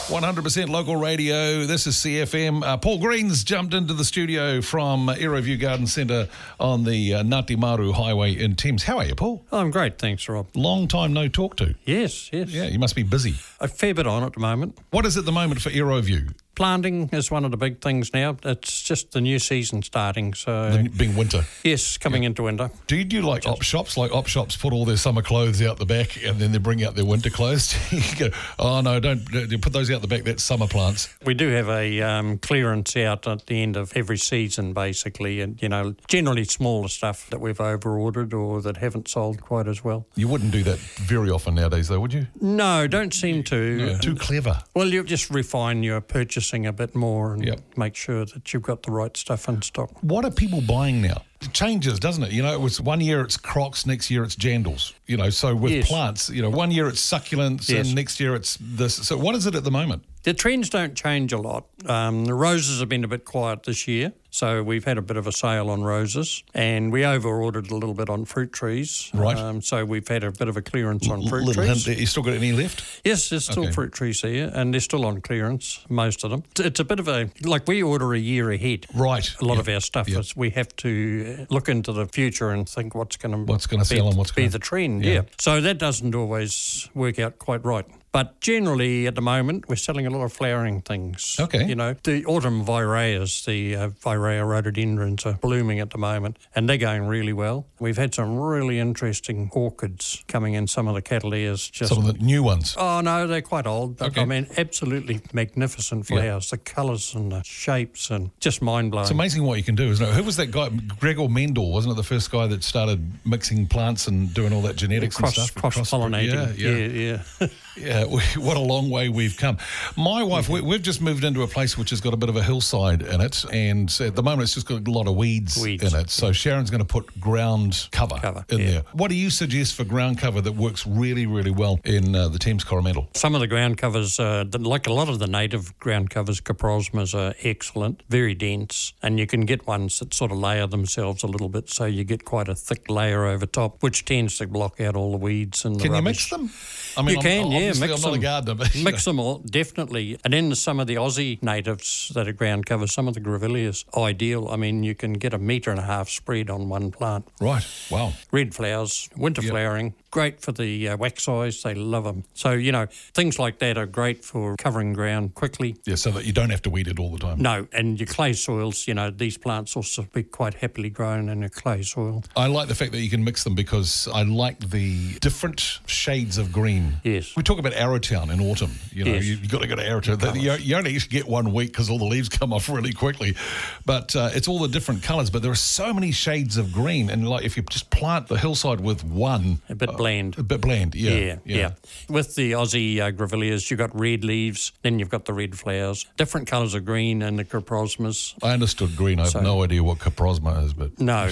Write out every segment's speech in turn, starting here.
100% local radio. This is CFM. Paul Green's jumped into the studio from Aeroview Garden Centre on the Ngāti Maru Highway in Thames. How are you, Paul? I'm great, thanks, Rob. Long time no talk to. Yes. Yeah, you must be busy. A fair bit on at the moment. What is at the moment for Aeroview? Planting is one of the big things now. It's just the new season starting, so... Being winter. Yes, coming into winter. Do you do like op shops? Like op shops put all their summer clothes out the back and then they bring out their winter clothes? You go, oh no, don't put those out the back, that's summer plants. We do have a clearance out at the end of every season, basically, and, generally smaller stuff that we've over-ordered or that haven't sold quite as well. You wouldn't do that very often nowadays, though, would you? No, don't seem to. No, too clever. Well, you just refine your purchasing a bit more and make sure that you've got the right stuff in stock. What are people buying now? It changes, doesn't it? It was one year it's Crocs, next year it's Jandals. So with plants, one year it's succulents and next year it's this. So what is it at the moment? The trends don't change a lot. The roses have been a bit quiet this year, so we've had a bit of a sale on roses, and we over-ordered a little bit on fruit trees. Right. So we've had a bit of a clearance on fruit little trees. Hint, you still got any left? Yes, there's still fruit trees here, and they're still on clearance, most of them. It's a bit of we order a year ahead. Right. A lot of our stuff is we have to look into the future and think what's going to sell and what's going to be the trend. So that doesn't always work out quite right. But generally, at the moment, we're selling a lot of flowering things. Okay. The autumn vireas, the virea rhododendrons are blooming at the moment, and they're going really well. We've had some really interesting orchids coming in, some of the cattleyas. Some of the new ones? Oh, no, they're quite old. But, absolutely magnificent flowers. The colours and the shapes and just mind-blowing. It's amazing what you can do, isn't it? Who was that guy? Gregor Mendel, wasn't it the first guy that started mixing plants and doing all that genetics and stuff? Cross-pollinating. Yeah. Yeah, what a long way we've come. My wife, we've just moved into a place which has got a bit of a hillside in it, and at the moment it's just got a lot of weeds in it. So Sharon's going to put ground cover in there. What do you suggest for ground cover that works really, really well in the Thames Coromandel? Some of the ground covers, like a lot of the native ground covers, Coprosmas are excellent, very dense, and you can get ones that sort of layer themselves a little bit, so you get quite a thick layer over top, which tends to block out all the weeds and the rubbish. Can you mix them? You can, mix them. I'm not a gardener, but mix them all, definitely. And then some of the Aussie natives that are ground cover, some of the grevilleas, ideal. I mean, you can get 1.5 metre spread on one plant. Right, wow. Red flowers, winter flowering, great for the wax eyes, they love them. So, things like that are great for covering ground quickly. Yeah, so that you don't have to weed it all the time. No, and your clay soils, these plants also be quite happily grown in a clay soil. I like the fact that you can mix them because I like the different shades of green. Yes. We talk about Arrowtown in autumn. You've got to go to Arrowtown. You only get 1 week because all the leaves come off really quickly. But it's all the different colours. But there are so many shades of green. And if you just plant the hillside with one... A bit bland. A bit bland, yeah. With the Aussie grevilleas, you've got red leaves, then you've got the red flowers. Different colours of green and the Coprosmas. I understood green. I have no idea what Coprosma is, but... No.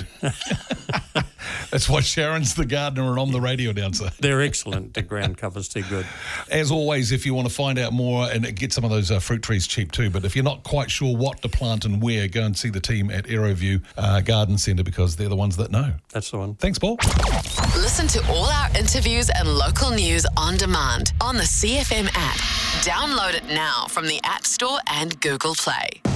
That's why Sharon's the gardener and I'm the radio announcer. They're excellent, the ground covers, they're good. As always, if you want to find out more and get some of those fruit trees cheap too, but if you're not quite sure what to plant and where, go and see the team at Aeroview Garden Centre because they're the ones that know. That's the one. Thanks, Paul. Listen to all our interviews and local news on demand on the CFM app. Download it now from the App Store and Google Play.